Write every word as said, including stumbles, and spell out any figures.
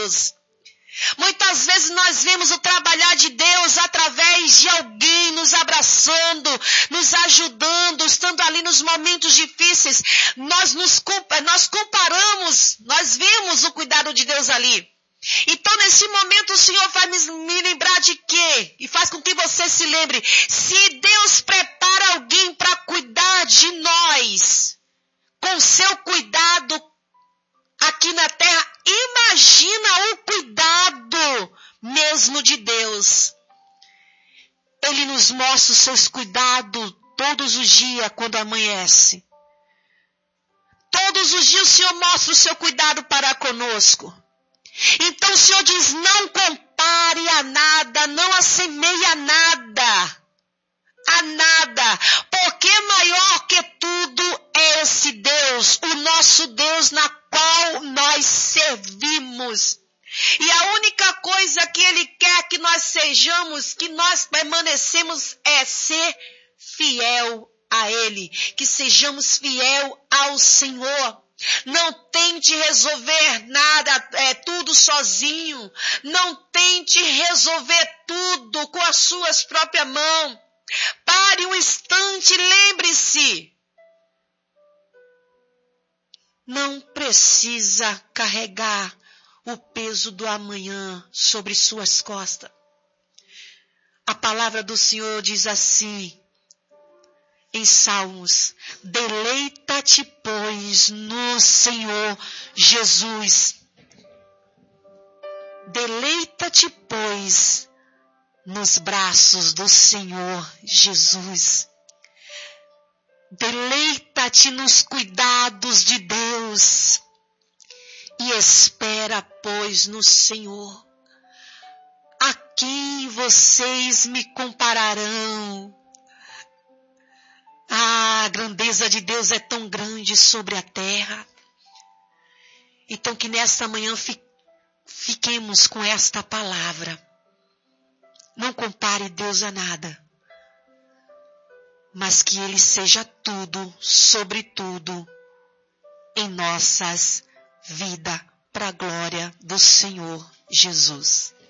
Deus. Muitas vezes nós vemos o trabalhar de Deus através de alguém nos abraçando, nos ajudando, estando ali nos momentos difíceis. Nós nos nós comparamos, nós vemos o cuidado de Deus ali. Então, nesse momento, o Senhor vai me, me lembrar de quê? E faz com que você se lembre. Se Deus prepara alguém para cuidar de nós, com seu cuidado aqui na terra, imagina o cuidado mesmo de Deus. Ele nos mostra os seus cuidados todos os dias quando amanhece. Todos os dias o Senhor mostra o seu cuidado para conosco. Então o Senhor diz, não compare a nada, não assemelhe a nada, a nada, porque maior que tudo é esse Deus, o nosso Deus na qual nós servimos. E a única coisa que Ele quer que nós sejamos, que nós permanecemos, é ser fiel a Ele, que sejamos fiel ao Senhor. Não tente resolver nada, é, tudo sozinho. Não tente resolver tudo com as suas próprias mãos. Pare um instante, lembre-se. Não precisa carregar o peso do amanhã sobre suas costas. A palavra do Senhor diz assim, em Salmos, deleita-te, pois, no Senhor Jesus. Deleita-te, pois, nos braços do Senhor Jesus. Deleita-te nos cuidados de Deus e espera, pois, no Senhor. A quem vocês me compararão? Ah, a grandeza de Deus é tão grande sobre a terra. Então que nesta manhã fi, fiquemos com esta palavra. Não compare Deus a nada, mas que Ele seja tudo, sobre tudo, em nossas vidas, para a glória do Senhor Jesus.